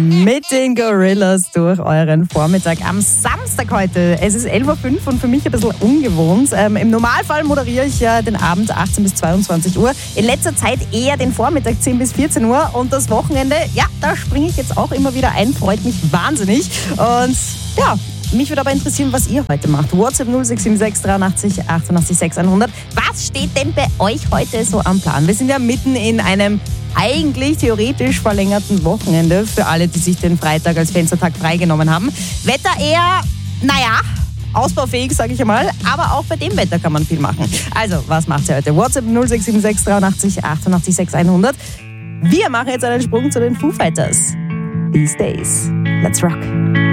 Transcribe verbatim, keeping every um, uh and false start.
mit den Gorillas durch euren Vormittag am Samstag heute. Es ist elf Uhr fünf und für mich ein bisschen ungewohnt. Ähm, Im Normalfall moderiere ich ja den Abend achtzehn bis zweiundzwanzig Uhr. In letzter Zeit eher den Vormittag zehn bis vierzehn Uhr. Und das Wochenende, ja, da springe ich jetzt auch immer wieder ein. Freut mich wahnsinnig. Und ja, mich würde aber interessieren, was ihr heute macht. WhatsApp null sechs sieben sechs dreiundachtzig achtundachtzig sechshundert. Was steht denn bei euch heute so am Plan? Wir sind ja mitten in einem eigentlich theoretisch verlängerten Wochenende für alle, die sich den Freitag als Fenstertag freigenommen haben. Wetter eher, naja, ausbaufähig, sage ich einmal. Aber auch bei dem Wetter kann man viel machen. Also, was macht ihr heute? WhatsApp null sechs sieben sechs dreiundachtzig achtundachtzig sechshundert. Wir machen jetzt einen Sprung zu den Foo Fighters. These Days. Let's rock.